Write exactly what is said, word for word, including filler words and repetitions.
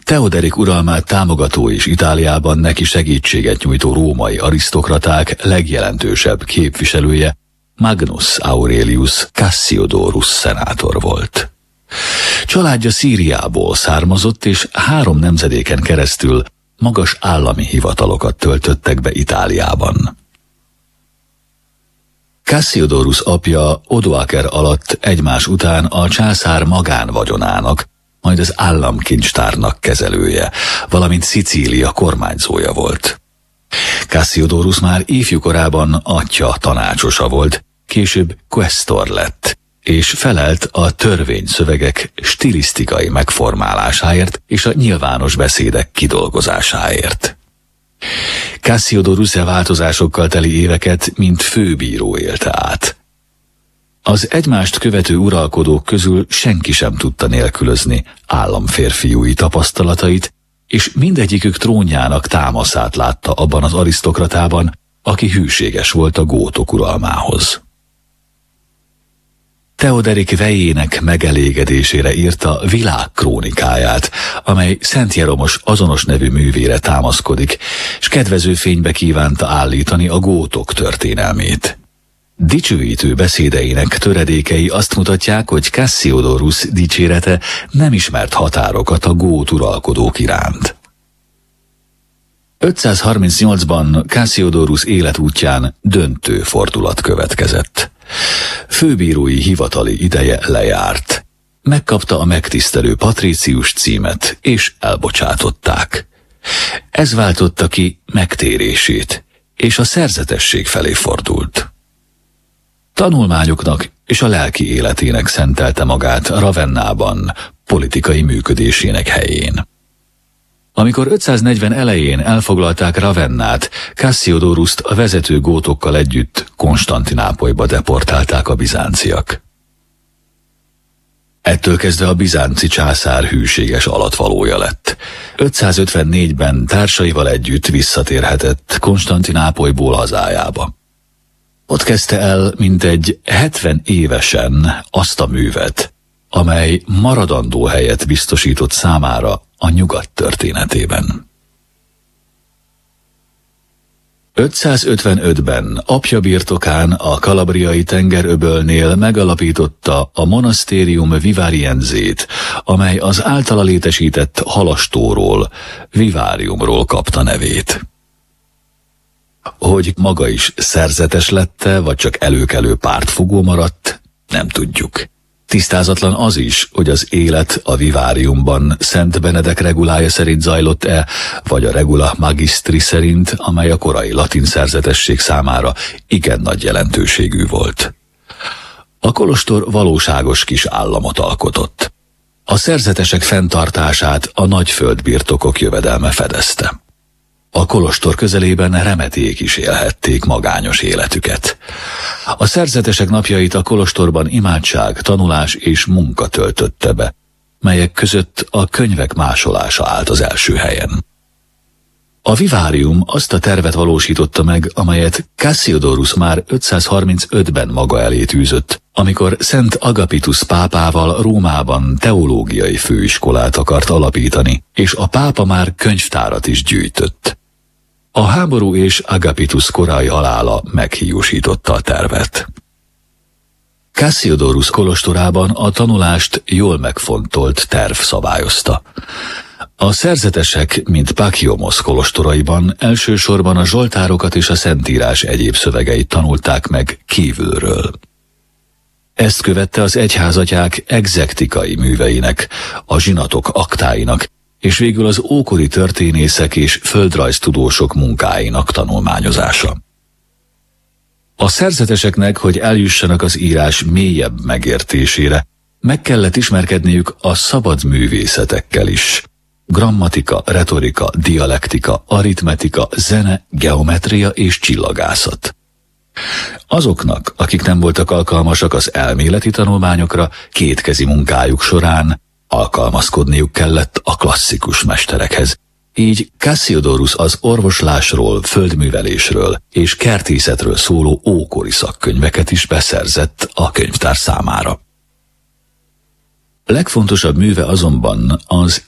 Teoderik uralmát támogató és Itáliában neki segítséget nyújtó római arisztokraták legjelentősebb képviselője Magnus Aurelius Cassiodorus szenátor volt. Családja Szíriából származott, és három nemzedéken keresztül magas állami hivatalokat töltöttek be Itáliában. Cassiodorus apja Odoaker alatt egymás után a császár magánvagyonának, majd az államkincstárnak kezelője, valamint Szicília kormányzója volt. Cassiodorus már ifjúkorában atya tanácsosa volt, később questor lett, és felelt a törvényszövegek stilisztikai megformálásáért és a nyilvános beszédek kidolgozásáért. Cassiodorus e változásokkal teli éveket, mint főbíró élte át. Az egymást követő uralkodók közül senki sem tudta nélkülözni államférfiúi tapasztalatait, és mindegyikük trónjának támaszát látta abban az arisztokratában, aki hűséges volt a gótok uralmához. Teoderik vejének megelégedésére írta világkrónikáját, amely Szent Jeromos azonos nevű művére támaszkodik, és kedvező fénybe kívánta állítani a gótok történelmét. Dicsőítő beszédeinek töredékei azt mutatják, hogy Cassiodorus dicsérete nem ismert határokat a gót uralkodók iránt. ötszázharmincnyolcban Cassiodorus életútján döntő fordulat következett. Főbírói hivatali ideje lejárt. Megkapta a megtisztelő patrícius címet, és elbocsátották. Ez váltotta ki megtérését, és a szerzetesség felé fordult. Tanulmányoknak és a lelki életének szentelte magát Ravennában, politikai működésének helyén. Amikor ötszáznegyven elején elfoglalták Ravennát, Cassiodorust a vezető gótokkal együtt Konstantinápolyba deportálták a bizánciak. Ettől kezdve a bizánci császár hűséges alatvalója lett. ötszázötvennégyben társaival együtt visszatérhetett Konstantinápolyból hazájába. Ott kezdte el mintegy hetven évesen azt a művet, amely maradandó helyet biztosított számára a nyugat történetében. ötszázötvenötben apja birtokán a kalabriai tengeröbölnél megalapította a Monasterium Vivarienzét, amely az általa létesített halastóról, Vivariumról kapta nevét. Hogy maga is szerzetes lette, vagy csak előkelő pártfogó maradt, nem tudjuk. Tisztázatlan az is, hogy az élet a Vivariumban Szent Benedek regulája szerint zajlott-e, vagy a regula magistri szerint, amely a korai latin szerzetesség számára igen nagy jelentőségű volt. A kolostor valóságos kis államot alkotott. A szerzetesek fenntartását a nagy földbirtokok jövedelme fedezte. A kolostor közelében remeték is élhették magányos életüket. A szerzetesek napjait a kolostorban imádság, tanulás és munka töltötte be, melyek között a könyvek másolása állt az első helyen. A Vivarium azt a tervet valósította meg, amelyet Cassiodorus már ötszázharmincötben maga elé tűzött, amikor Szent Agapitus pápával Rómában teológiai főiskolát akart alapítani, és a pápa már könyvtárat is gyűjtött. A háború és Agapitus korai halála meghiúsította a tervet. Cassiodorus kolostorában a tanulást jól megfontolt terv szabályozta. A szerzetesek, mint Pakiomos kolostoraiban elsősorban a zsoltárokat és a Szentírás egyéb szövegeit tanulták meg kívülről. Ezt követte az egyházatyák egzektikai műveinek, a zsinatok aktáinak, és végül az ókori történészek és földrajztudósok munkáinak tanulmányozása. A szerzeteseknek, hogy eljussanak az írás mélyebb megértésére, meg kellett ismerkedniük a szabad művészetekkel is. Grammatika, retorika, dialektika, aritmetika, zene, geometria és csillagászat. Azoknak, akik nem voltak alkalmasak az elméleti tanulmányokra, kétkezi munkájuk során alkalmazkodniuk kellett a klasszikus mesterekhez. Így Cassiodorus az orvoslásról, földművelésről és kertészetről szóló ókori szakkönyveket is beszerzett a könyvtár számára. Legfontosabb műve azonban az